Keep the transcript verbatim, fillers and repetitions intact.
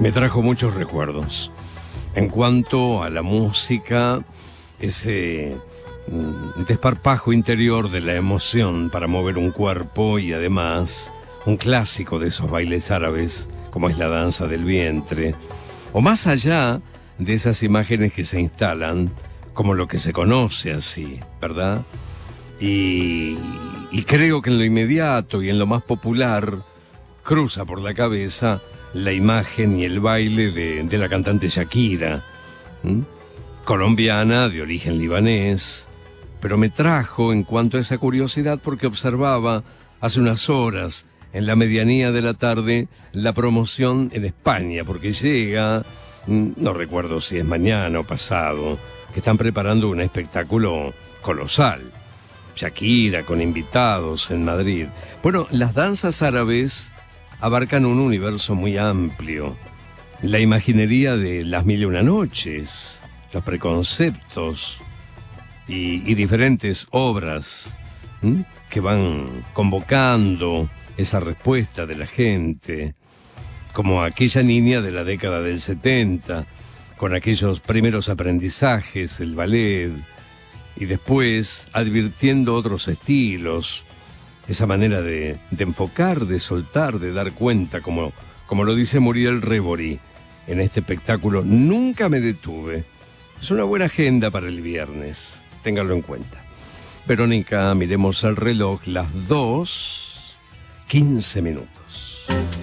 Me trajo muchos recuerdos. En cuanto a la música, ese mm, desparpajo interior de la emoción para mover un cuerpo y además un clásico de esos bailes árabes como es la danza del vientre, o más allá de esas imágenes que se instalan como lo que se conoce así, ¿verdad? Y, y creo que en lo inmediato y en lo más popular cruza por la cabeza la imagen y el baile de, de la cantante Shakira, ¿m? colombiana de origen libanés, pero me trajo en cuanto a esa curiosidad porque observaba hace unas horas, en la medianía de la tarde, la promoción en España, porque llega, no recuerdo si es mañana o pasado, que están preparando un espectáculo colosal. Shakira con invitados en Madrid. Bueno, las danzas árabes abarcan un universo muy amplio. La imaginería de las mil y una noches, los preconceptos y, y diferentes obras ¿m? que van convocando esa respuesta de la gente, como aquella niña de la década del setenta, con aquellos primeros aprendizajes, el ballet, y después advirtiendo otros estilos, esa manera de, de enfocar, de soltar, de dar cuenta, como, como lo dice Muriel Révori en este espectáculo Nunca me detuve. Es una buena agenda para el viernes, ténganlo en cuenta. Verónica, miremos el reloj, las dos, quince minutos.